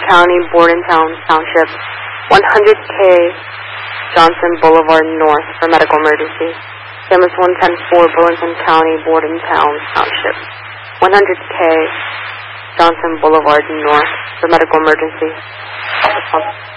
County, Bordentown Township, 100K Johnson Boulevard North for medical emergency. Ambulance 110-4, Burlington County, Bordentown Township, 100K Johnson Boulevard North for medical emergency.